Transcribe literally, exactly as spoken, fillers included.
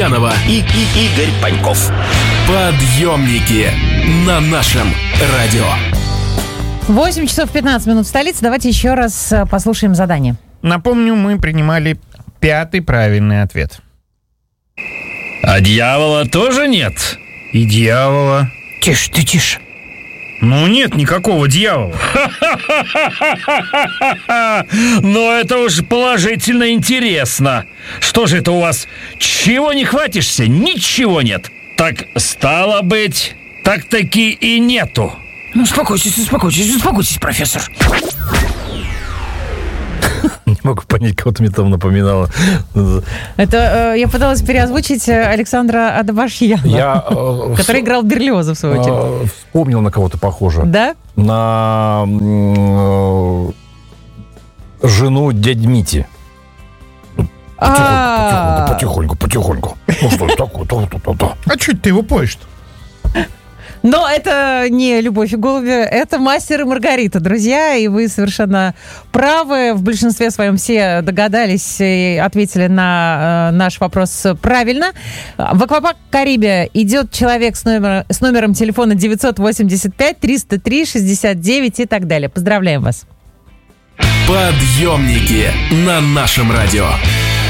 и, и Игорь Паньков. Подъемники на нашем радио. восемь часов пятнадцать минут в столице. Давайте еще раз послушаем задание. Напомню, мы принимали пятый правильный ответ. А дьявола тоже нет? И дьявола. Тише, ты тише. Ну, нет никакого дьявола. Но это уж положительно интересно. Что же это у вас? Чего не хватишься? Ничего нет. Так стало быть, так-таки и нету. Ну, успокойтесь, успокойтесь, успокойтесь, профессор. Не могу понять, кого-то мне там напоминало. Это э, я пыталась переозвучить Александра Адабашьяна, Я, э, который играл Берлиоза, в свою очередь. э, вспомнил, на кого-то похоже. Да? На э, жену дяди Мити. А. Потихоньку, потихоньку, потихоньку. Ну что это такое? А что ты его поешь-то? Но это не «Любовь и голуби», это «Мастер и Маргарита», друзья, и вы совершенно правы. В большинстве своем все догадались и ответили на э, наш вопрос правильно. В «Аквапарк Карибия» идет человек с, номер, с номером телефона девятьсот восемьдесят пять триста три шестьдесят девять и так далее. Поздравляем вас. Подъемники на нашем радио.